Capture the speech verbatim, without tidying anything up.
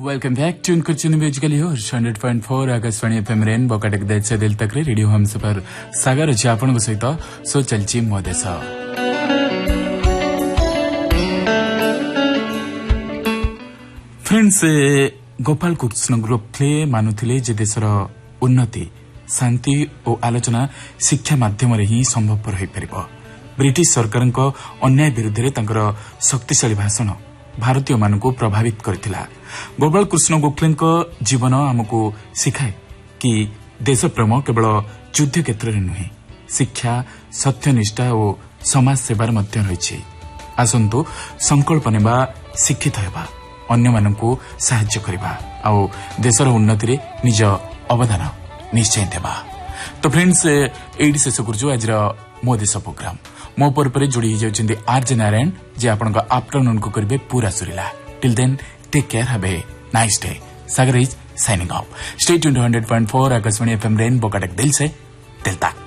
Welcome back tune करछन musical here's hundred point four Akashvani FM rain बकाटक देश से दिल तक रे रेडियो हम सफर सागर अछि आपन को सहित सो चलची मो देश फ्रेंड्स गोपाल कृष्ण गोखले मानुथिले जे देशर उन्नति शांति और आलोचना शिक्षा माध्यम रे ही संभवपर होई परिबो। ब्रिटिश सरकार को अन्याय विरुद्ध रे तंकर शक्तिशाली भाषण भारतीय मानकु प्रभावित करथिला। गोपाल कृष्ण गोखले जीवन आमको शिखाए कि देश प्रेम केवल युद्ध क्षेत्र में नुहे शिक्षा सत्यनिष्ठा और समाज सेवार मध्य रही। आसंतु संकल्प नेबा शिक्षित हेबा अन्य मानकु सहाय्य करबा आउ देशर उन्नति रे निज अवदान निश्चय देबा। तो फ्रेंड्स एडी शेष करजु आज मो देश प्रोग्राम मो पर पर जोड़ी जाउछिंदी आरजे नारायण जे आपन को आफ्टरनून को करबे पूरा सुरिला। Till then take care have a nice day. Sagar is signing off. Stay tuned hundred point four Akashvani FM rain बकाटक दिल से दिल तक।